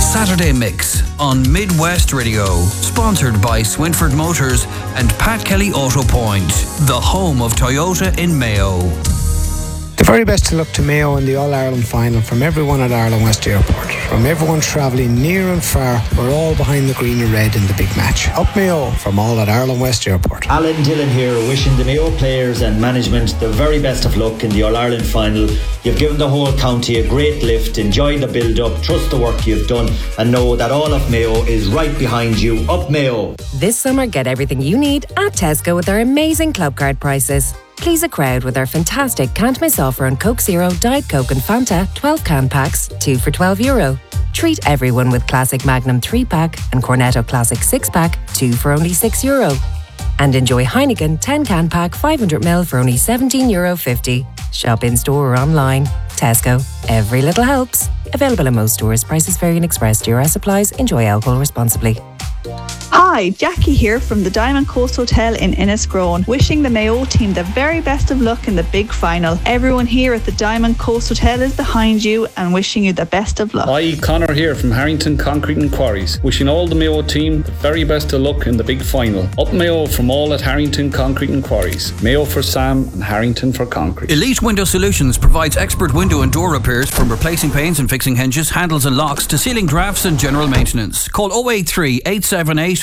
Saturday Mix on Midwest Radio, sponsored by Swinford Motors and Pat Kelly Auto Point, the home of Toyota in Mayo. The very best of luck to Mayo in the All-Ireland final from everyone at Ireland West Airport. From everyone travelling near and far, we're all behind the green and red in the big match. Up Mayo from all at Ireland West Airport. Alan Dillon here, wishing the Mayo players and management the very best of luck in the All-Ireland final. You've given the whole county a great lift. Enjoy the build-up, trust the work you've done, and know that all of Mayo is right behind you. Up Mayo! This summer, get everything you need at Tesco with our amazing club card prices. Please a crowd with our fantastic can't miss offer on Coke Zero, Diet Coke and Fanta 12 can packs, 2 for €12. Treat everyone with Classic Magnum 3-pack and Cornetto Classic 6-pack, 2 for only €6. And enjoy Heineken 10 can pack 500ml for only €17.50. Shop in store or online. Tesco. Every little helps. Available in most stores. Prices vary and express. DRS applies. Enjoy alcohol responsibly. Hi, Jackie here from the Diamond Coast Hotel in Innisgrown, wishing the Mayo team the very best of luck in the big final. Everyone here at the Diamond Coast Hotel is behind you and wishing you the best of luck. Hi, Connor here from Harrington Concrete and Quarries, wishing all the Mayo team the very best of luck in the big final. Up Mayo from all at Harrington Concrete and Quarries. Mayo for Sam and Harrington for Concrete. Elite Window Solutions provides expert window and door repairs, from replacing panes and fixing hinges, handles and locks to sealing drafts and general maintenance. Call 083 878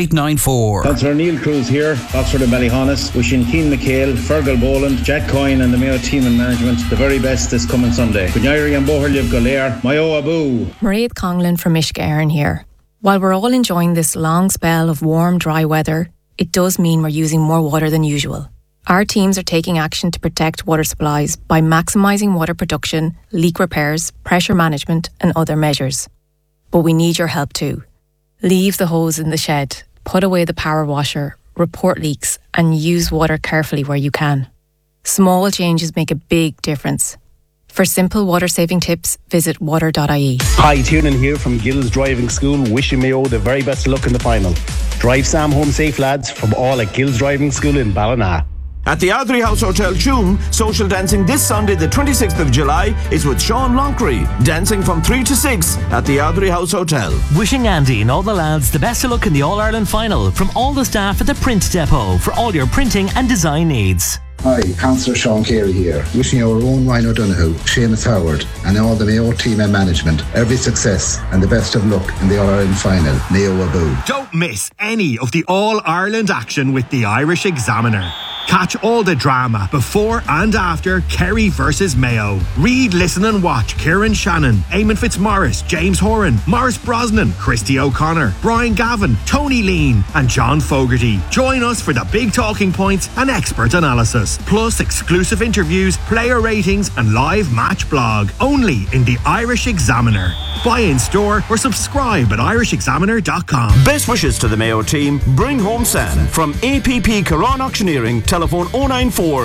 5894. Councillor Neil Cruz here, Oxford and Ballyhonus, wishing Keane McHale, Fergal Boland, Jack Coyne and the Mayo team and management the very best this coming Sunday. Gunyari and Boherliv Golair, Mayo Abu. Maria Conglin from Mishka Aaron here. While we're all enjoying this long spell of warm, dry weather, it does mean we're using more water than usual. Our teams are taking action to protect water supplies by maximising water production, leak repairs, pressure management and other measures. But we need your help too. Leave the hose in the shed, put away the power washer, report leaks and use water carefully where you can. Small changes make a big difference. For simple water saving tips, visit water.ie. Hi, Tiernan here from Gills Driving School, wishing Mayo the very best of luck in the final. Drive Sam home safe, lads, from all at Gills Driving School in Ballina. At the Ardrey House Hotel Tuam, social dancing this Sunday the 26th of July is with Sean Lonckery, dancing from 3 to 6 at the Ardrey House Hotel. Wishing Andy and all the lads the best of luck in the All-Ireland final from all the staff at the Print Depot for all your printing and design needs. Hi, Councillor Sean Carey here, wishing our own Ryan O'Donoghue, Seamus Howard and all the Mayo team and management every success and the best of luck in the All-Ireland final. Mayo Abu. Don't miss any of the All-Ireland action with the Irish Examiner. Catch all the drama before and after Kerry versus Mayo. Read, listen and watch Kieran Shannon, Eamon Fitzmaurice, James Horan, Maurice Brosnan, Christy O'Connor, Brian Gavin, Tony Lean and John Fogarty. Join us for the big talking points and expert analysis, plus exclusive interviews, player ratings and live match blog. Only in the Irish Examiner. Buy in store or subscribe at irishexaminer.com. Best wishes to the Mayo team. Bring home Sam from APP Caron Auctioneering. Telephone 094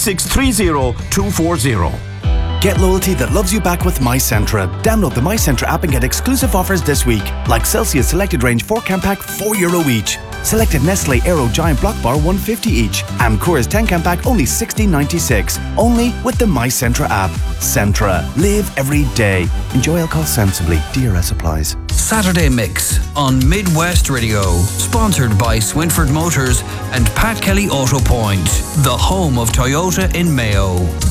9630 240. Get loyalty that loves you back with MyCentra. Download the MyCentra app and get exclusive offers this week, like Celsius Selected Range 4-can pack €4 each. Selected Nestle Aero Giant Block Bar $1.50 each. And Coors 10-can pack only $16.96. Only with the MyCentra app. Centra. Live every day. Enjoy alcohol sensibly. DRS applies. Saturday Mix on Midwest Radio, sponsored by Swinford Motors and Pat Kelly Auto Point, the home of Toyota in Mayo.